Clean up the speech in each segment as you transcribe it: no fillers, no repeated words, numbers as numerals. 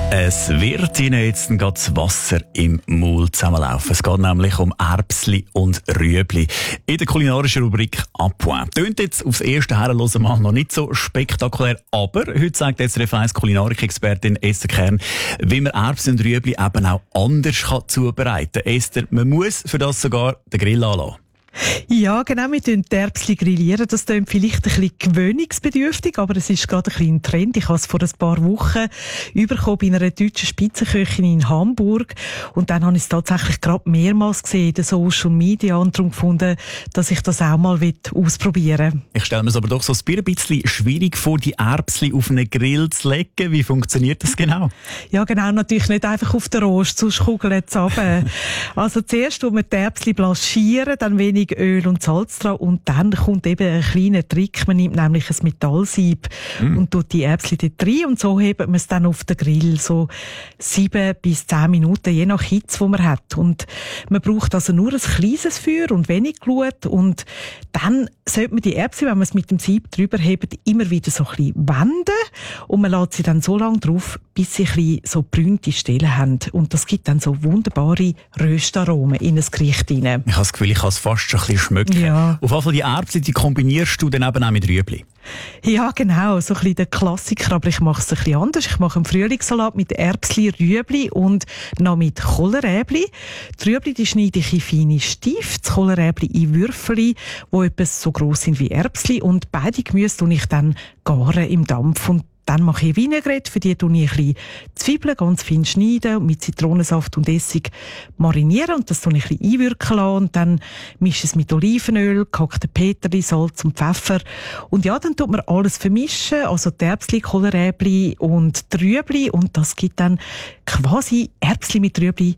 Es wird Ihnen jetzt gerade das Wasser im Maul zusammenlaufen. Es geht nämlich um Erbsli und Rüebli. In der kulinarischen Rubrik «À point». Tönt jetzt aufs erste Herrenhören mal noch nicht so spektakulär, aber heute sagt SRF 1 Kulinarik-Expertin Esther Kern, wie man Erbsli und Rüebli eben auch anders zubereiten kann. Esther, man muss für das sogar den Grill anlassen. Ja, genau, wir grillieren die Erbsli grillieren. Das klingt vielleicht ein bisschen gewöhnungsbedürftig, aber es ist gerade ein bisschen ein Trend. Ich habe es vor ein paar Wochen bekommen bei einer deutschen Spitzenköchin in Hamburg. Und dann habe ich es tatsächlich gerade mehrmals gesehen in den Social Media und darum gefunden, dass ich das auch mal ausprobieren will. Ich stelle mir es aber doch so ein bisschen schwierig vor, die Erbsli auf einen Grill zu legen. Wie funktioniert das genau? Ja, genau, natürlich nicht einfach auf den Rost, sonst kugeln sie runter. Also zuerst tun wir die Erbsli blanchieren, dann wenig Öl und Salz dran und dann kommt eben ein kleiner Trick. Man nimmt nämlich ein Metallsieb und tut die Erbsli dort rein und so hebt man es dann auf den Grill. So 7 bis 10 Minuten, je nach Hitze, die man hat. Und man braucht also nur ein kleines Feuer und wenig Glut und dann sollte man die Erbsli, wenn man es mit dem Sieb drüber hebt, immer wieder so ein bisschen wenden und man lässt sie dann so lange drauf, bis sie ein bisschen so brünte Stellen haben. Und das gibt dann so wunderbare Röstaromen in ein Gericht rein. Ich habe das Gefühl, ich kann es fast schon ein bisschen schmecken. Ja. Auf jeden Fall die Erbsli, die kombinierst du dann eben auch mit Rüebli. Ja, genau, so ein bisschen der Klassiker, aber ich mache es ein bisschen anders. Ich mache einen Frühlingssalat mit Erbsli, Rüebli und noch mit Kohlrabi. Die Rüebli, die schneide ich in feine Stifte, das Kohlrabi in Würfel, die etwas so gross sind wie Erbsli und beide Gemüse tue ich dann garen im Dampf und dann mache ich Vinaigrette, für die tue ich ein bisschen Zwiebeln ganz fein schneiden und mit Zitronensaft und Essig marinieren und das tue ich ein bisschen einwirken lassen und dann mische es mit Olivenöl, gehackten Peterli, Salz und Pfeffer und ja, dann tut man alles vermischen, also die Erbsli, Kohlrabi und die Rüebli und das gibt dann quasi Erbsli mit Rüebli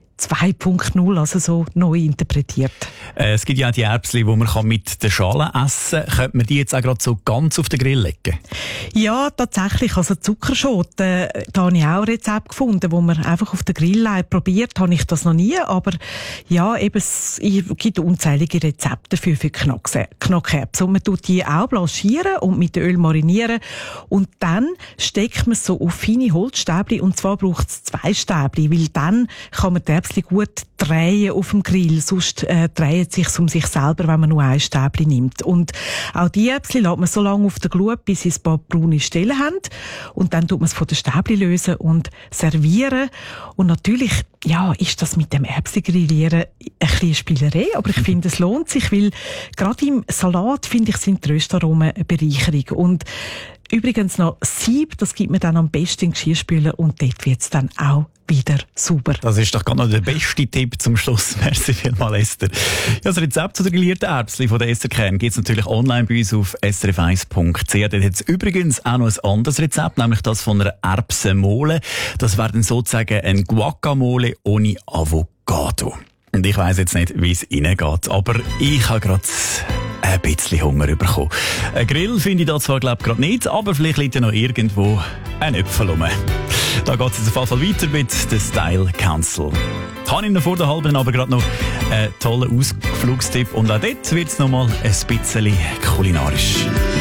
2.0, also so neu interpretiert. Es gibt ja auch die Erbsli, die man mit der Schale essen kann. Könnte man die jetzt auch gerade so ganz auf den Grill legen? Ja, tatsächlich. Also Zuckerschoten, da habe ich auch ein Rezept gefunden, wo man einfach auf den Grill legt. Probiert habe ich das noch nie, aber ja, eben, es gibt unzählige Rezepte für Knackerbsen. Und man tut die auch blanchieren und mit Öl marinieren und dann steckt man so auf feine Holzstäbli und zwar braucht es 2 Stäbli, weil dann kann man die Erbsli gut drehen auf dem Grill, sonst dreht es sich um sich selber, wenn man nur ein Stäbli nimmt. Und auch die Erbsli lässt man so lange auf der Glut, bis sie ein paar braune Stellen haben und dann tut man es von den Stäbli lösen und servieren. Und natürlich, ja, ist das mit dem Erbsli-Grillieren ein bisschen Spielerei, aber ich finde, es lohnt sich, weil gerade im Salat, finde ich, sind die Röstaromen eine Bereicherung. Und übrigens noch Sieb, das gibt man dann am besten in Geschirrspüler und dort wird es dann auch wieder sauber. Das ist doch gerade noch der beste Tipp zum Schluss. Merci vielmals, Esther. Ja, das Rezept zu der grillierten Erbsli von der Esther Kern gibt es natürlich online bei uns auf srf1.ch. Dort hat es übrigens auch noch ein anderes Rezept, nämlich das von einer Erbsenmole. Das wäre dann sozusagen ein Guacamole ohne Avocado. Und ich weiss jetzt nicht, wie es Ihnen geht, aber ich habe gerade ein bisschen Hunger bekommen. Ein Grill finde ich da zwar, glaube ich, gerade nicht, aber vielleicht liegt ja noch irgendwo ein Äpfel rum. Da geht es jetzt auf jeden Fall weiter mit der Style Council. Habe ich noch vor der halben aber gerade noch einen tollen Ausflugstipp und auch dort wird es noch mal ein bisschen kulinarisch.